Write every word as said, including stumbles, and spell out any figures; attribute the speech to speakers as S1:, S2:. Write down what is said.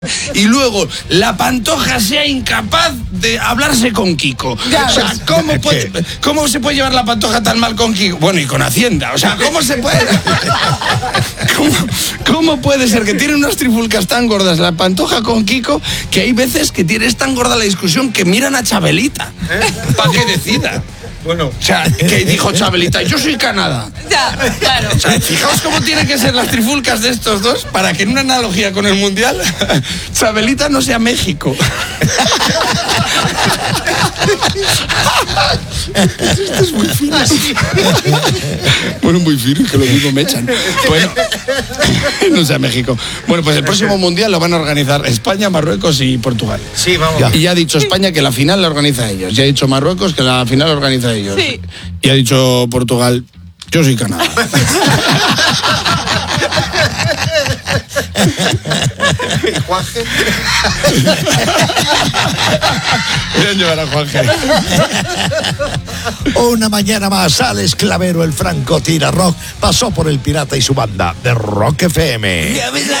S1: Y luego la Pantoja sea incapaz de hablarse con Kiko.
S2: Ya,
S1: o sea, ¿cómo, puede, ¿cómo se puede llevar la Pantoja tan mal con Kiko? Bueno, y con Hacienda. O sea, ¿cómo se puede? ¿Cómo, cómo puede ser que tiene unas trifulcas tan gordas la Pantoja con Kiko que hay veces que tienes tan gorda la discusión que miran a Chabelita ¿Eh? para que decida? Bueno, o sea, que dijo Chabelita, yo soy Canadá.
S2: Ya, claro.
S1: O sea, fijaos cómo tienen que ser las trifulcas de estos dos para que en una analogía con el Mundial, Chabelita no sea México. Esto es muy fino. Bueno, muy fino, que lo mismo me echan. Bueno, no sea México. Bueno, pues el próximo Mundial lo van a organizar España, Marruecos y Portugal.
S3: Sí, vamos.
S1: Y ya ha dicho España que la final la organiza ellos. Ya ha dicho Marruecos que la final la organiza ellos.
S2: Sí.
S1: Y ha dicho Portugal, yo soy Canadá.
S3: Juanje.
S1: Voy a llevar a Juanje.
S4: Una mañana más, Alex Clavero, el franco tira rock, pasó por el Pirata y su banda de Rock F M.